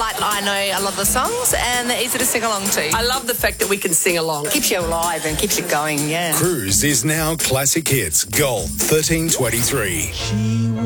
like I know a lot of the songs and they're easy to sing along to. I love the fact that we can sing along. Keeps you alive and keeps you going, yeah. Cruise is now Classic Hits Gold 1323.